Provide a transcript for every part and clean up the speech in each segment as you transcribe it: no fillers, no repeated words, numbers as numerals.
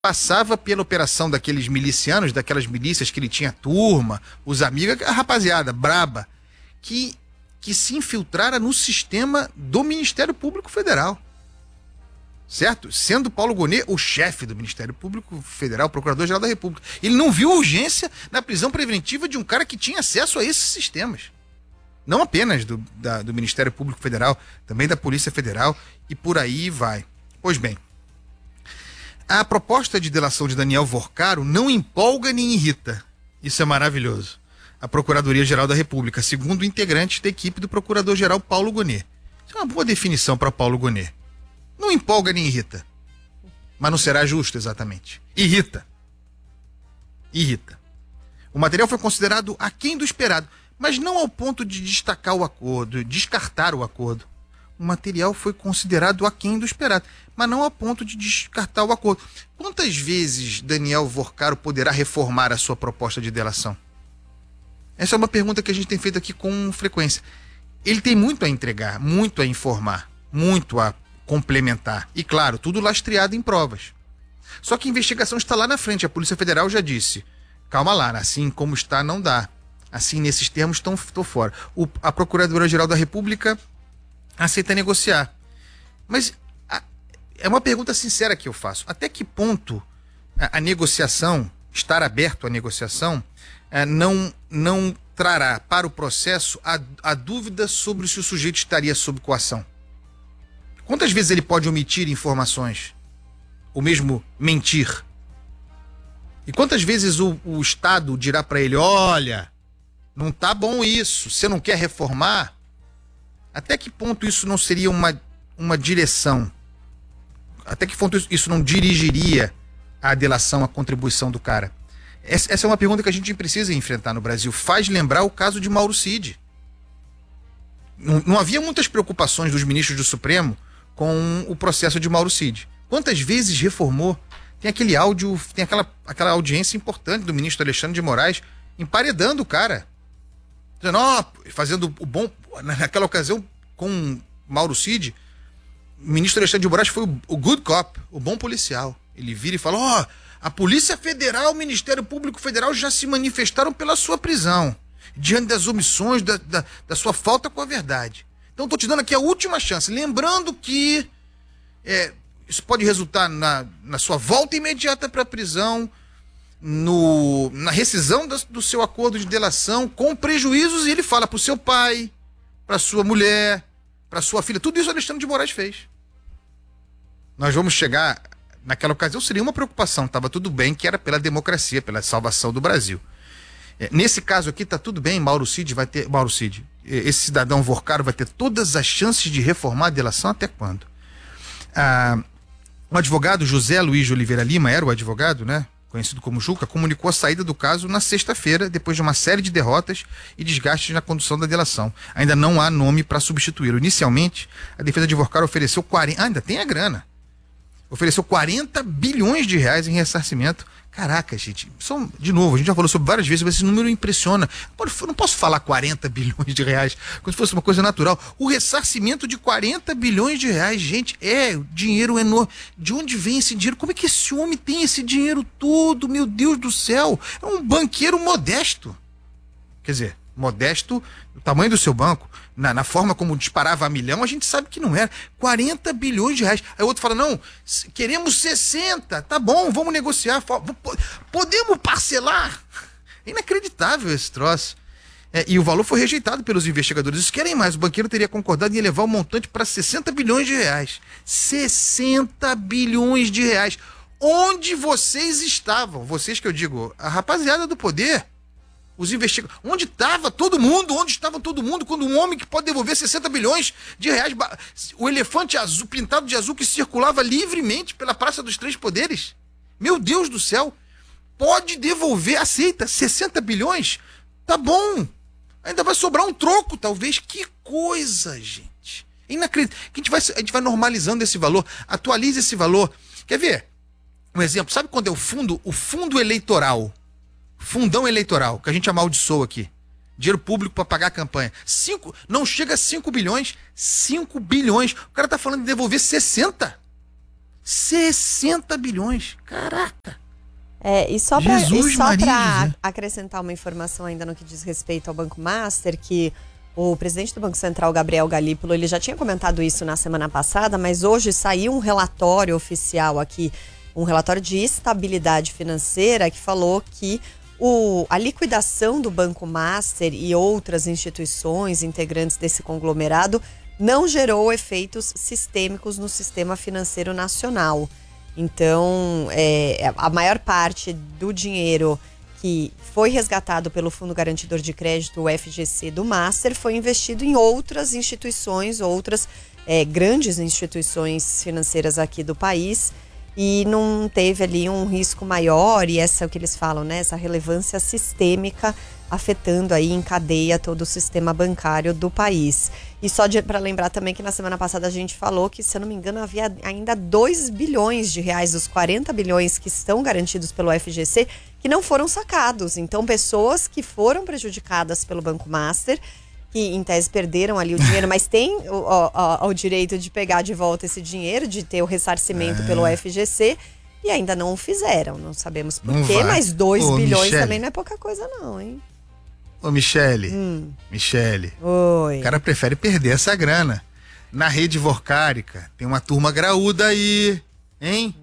passava pela operação daqueles milicianos, daquelas milícias que ele tinha turma, os amigos, a rapaziada braba, que se infiltrara no sistema do Ministério Público Federal. Certo? Sendo Paulo Gonet o chefe do Ministério Público Federal, Procurador-Geral da República. Ele não viu urgência na prisão preventiva de um cara que tinha acesso a esses sistemas. Não apenas do Ministério Público Federal, também da Polícia Federal, e por aí vai. Pois bem, a proposta de delação de Daniel Vorcaro não empolga nem irrita. Isso é maravilhoso. A Procuradoria-Geral da República, segundo integrantes da equipe do Procurador-Geral Paulo Gonet. Isso é uma boa definição para Paulo Gonet. Não empolga nem irrita. Mas não será justo, exatamente. Irrita. Irrita. O material foi considerado aquém do esperado, mas não ao ponto de descartar o acordo. O material foi considerado aquém do esperado, mas não ao ponto de descartar o acordo. Quantas vezes Daniel Vorcaro poderá reformar a sua proposta de delação? Essa é uma pergunta que a gente tem feito aqui com frequência. Ele tem muito a entregar, muito a informar, muito a complementar. E, claro, tudo lastreado em provas. Só que a investigação está lá na frente. A Polícia Federal já disse, calma lá, assim como está, não dá. Assim, nesses termos, estou fora. A Procuradora-Geral da República aceita negociar. Mas é uma pergunta sincera que eu faço. Até que ponto a negociação, estar aberto à negociação, não trará para o processo a dúvida sobre se o sujeito estaria sob coação? Quantas vezes ele pode omitir informações? Ou mesmo mentir? E quantas vezes o Estado dirá para ele, olha, não tá bom isso, você não quer reformar? Até que ponto isso não seria uma direção? Até que ponto isso não dirigiria a delação, a contribuição do cara? Essa é uma pergunta que a gente precisa enfrentar no Brasil. Faz lembrar o caso de Mauro Cid. Não havia muitas preocupações dos ministros do Supremo com o processo de Mauro Cid. Quantas vezes reformou? Tem aquele áudio, tem aquela audiência importante do ministro Alexandre de Moraes emparedando o cara. Dizendo, fazendo o bom... Naquela ocasião, com Mauro Cid, o ministro Alexandre de Moraes foi o good cop, o bom policial. Ele vira e fala, a Polícia Federal, o Ministério Público Federal já se manifestaram pela sua prisão, diante das omissões, da sua falta com a verdade. Então estou te dando aqui a última chance, lembrando que isso pode resultar na sua volta imediata para a prisão, na rescisão do seu acordo de delação, com prejuízos, e ele fala para o seu pai, para sua mulher, para sua filha. Tudo isso o Alexandre de Moraes fez. Nós vamos chegar, naquela ocasião seria uma preocupação, estava tudo bem, que era pela democracia, pela salvação do Brasil. Nesse caso aqui está tudo bem, Mauro Cid, esse cidadão Vorcaro vai ter todas as chances de reformar a delação até quando? O advogado José Luiz de Oliveira Lima, era o advogado, né? Conhecido como Juca, comunicou a saída do caso na sexta-feira, depois de uma série de derrotas e desgastes na condução da delação. Ainda não há nome para substituí-lo. Inicialmente, a defesa de Vorcaro ofereceu ainda tem a grana. Ofereceu 40 bilhões de reais em ressarcimento. Caraca, gente, de novo, a gente já falou sobre várias vezes, mas esse número impressiona. Eu não posso falar 40 bilhões de reais como se fosse uma coisa natural. O ressarcimento de 40 bilhões de reais, gente, é dinheiro enorme. De onde vem esse dinheiro? Como é que esse homem tem esse dinheiro todo? Meu Deus do céu! É um banqueiro modesto. Quer dizer, modesto no tamanho do seu banco, na forma como disparava a milhão, a gente sabe que não era. 40 bilhões de reais. Aí o outro fala, não, queremos 60, tá bom, vamos negociar, podemos parcelar? É inacreditável esse troço. E o valor foi rejeitado pelos investigadores. Eles querem mais, o banqueiro teria concordado em elevar o montante para 60 bilhões de reais. 60 bilhões de reais. Onde vocês estavam? Vocês que eu digo, a rapaziada do poder. Os investigadores. Onde estava todo mundo? Onde estava todo mundo quando um homem que pode devolver 60 bilhões de reais, o elefante azul, pintado de azul, que circulava livremente pela Praça dos Três Poderes? Meu Deus do céu! Pode devolver, aceita, 60 bilhões? Tá bom. Ainda vai sobrar um troco, talvez. Que coisa, gente. Inacreditável. A gente vai normalizando esse valor. Atualize esse valor. Quer ver? Um exemplo. Sabe quando é o fundo eleitoral? Fundão eleitoral, que a gente amaldiçoa aqui. Dinheiro público para pagar a campanha. Não chega a 5 bilhões. 5 bilhões. O cara tá falando de devolver 60. 60 bilhões. Caraca! E só para acrescentar uma informação ainda no que diz respeito ao Banco Master, que o presidente do Banco Central, Gabriel Galípolo, ele já tinha comentado isso na semana passada, mas hoje saiu um relatório oficial aqui, um relatório de estabilidade financeira que falou que a liquidação do Banco Master e outras instituições integrantes desse conglomerado não gerou efeitos sistêmicos no sistema financeiro nacional. Então, a maior parte do dinheiro que foi resgatado pelo Fundo Garantidor de Crédito, o FGC, do Master, foi investido em outras instituições, outras grandes instituições financeiras aqui do país, e não teve ali um risco maior, e essa é o que eles falam, né? Essa relevância sistêmica afetando aí em cadeia todo o sistema bancário do país. E só para lembrar também que na semana passada a gente falou que, se eu não me engano, havia ainda 2 bilhões de reais dos 40 bilhões que estão garantidos pelo FGC que não foram sacados. Então, pessoas que foram prejudicadas pelo Banco Master, que em tese perderam ali o dinheiro, mas têm o direito de pegar de volta esse dinheiro, de ter o ressarcimento pelo FGC, e ainda não o fizeram. Não sabemos por quê, mas 2 bilhões Michele. Também não é pouca coisa não, hein? Ô, Michele, Oi. O cara prefere perder essa grana. Na rede vorcárica, tem uma turma graúda aí, hein?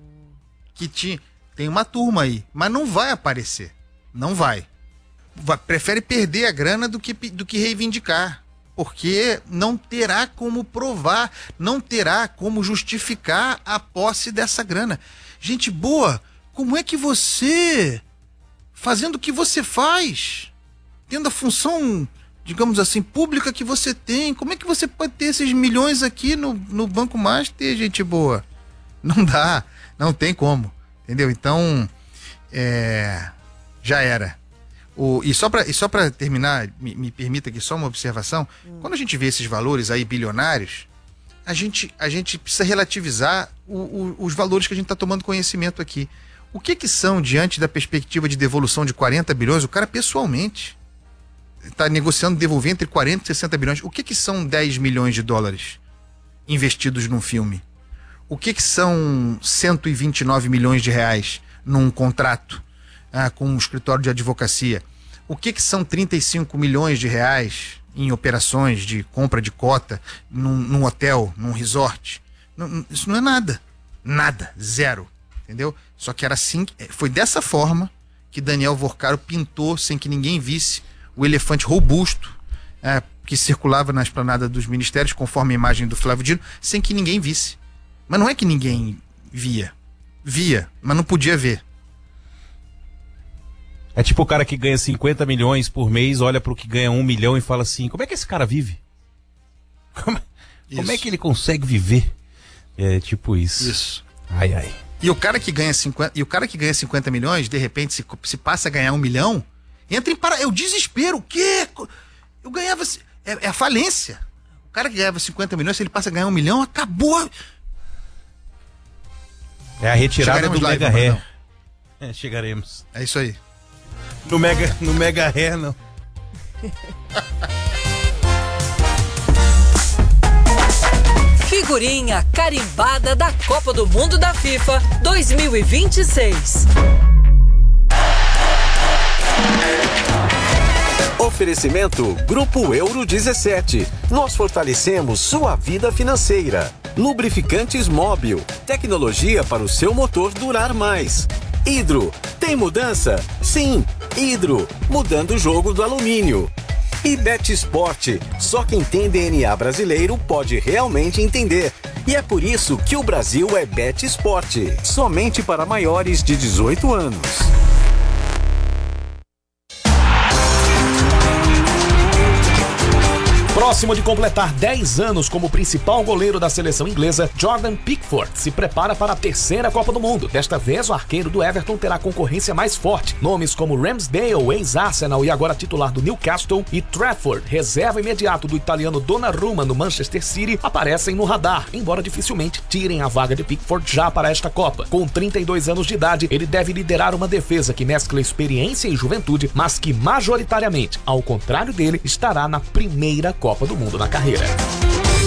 Tem uma turma aí, mas não vai aparecer. Não vai. Prefere perder a grana do que reivindicar. Porque não terá como provar, não terá como justificar a posse dessa grana. Gente boa, como é que você, fazendo o que você faz, tendo a função, digamos assim, pública que você tem, como é que você pode ter esses milhões aqui no Banco Master, gente boa? Não dá, não tem como, entendeu? Então, já era. E só para terminar, me permita aqui só uma observação. Quando a gente vê esses valores aí bilionários, a gente precisa relativizar os valores que a gente está tomando conhecimento aqui. O que são, diante da perspectiva de devolução de 40 bilhões, o cara pessoalmente está negociando devolver entre 40 e 60 bilhões. O que são 10 milhões de dólares investidos num filme? O que são 129 milhões de reais num contrato com um escritório de advocacia? O que são 35 milhões de reais em operações de compra de cota num hotel, num resort? Isso não é nada. Nada. Zero. Entendeu? Só que era assim, foi dessa forma que Daniel Vorcaro pintou, sem que ninguém visse, o elefante robusto que circulava na esplanada dos ministérios, conforme a imagem do Flávio Dino, sem que ninguém visse. Mas não é que ninguém via, mas não podia ver. É tipo o cara que ganha 50 milhões por mês, olha pro que ganha 1 milhão e fala assim, como é que esse cara vive? Como é que ele consegue viver? É tipo isso. Isso. Ai. E o cara que ganha 50 milhões, de repente, se passa a ganhar 1 milhão, entra é o desespero. O quê? Eu ganhava... É a falência. O cara que ganhava 50 milhões, se ele passa a ganhar 1 milhão, acabou. É a retirada do Mega Ré. Chegaremos. É isso aí. No Mega Ré, não. Figurinha carimbada da Copa do Mundo da FIFA 2026. Oferecimento Grupo Euro 17. Nós fortalecemos sua vida financeira. Lubrificantes Móbil. Tecnologia para o seu motor durar mais. Hidro. Tem mudança? Sim. Hidro. Mudando o jogo do alumínio. E BetSport. Só quem tem DNA brasileiro pode realmente entender. E é por isso que o Brasil é BetSport. Somente para maiores de 18 anos. Próximo de completar 10 anos como principal goleiro da seleção inglesa, Jordan Pickford se prepara para a terceira Copa do Mundo. Desta vez, o arqueiro do Everton terá concorrência mais forte. Nomes como Ramsdale, ex-Arsenal e agora titular do Newcastle, e Trafford, reserva imediato do italiano Donnarumma no Manchester City, aparecem no radar, embora dificilmente tirem a vaga de Pickford já para esta Copa. Com 32 anos de idade, ele deve liderar uma defesa que mescla experiência e juventude, mas que majoritariamente, ao contrário dele, estará na primeira Copa do Mundo na carreira.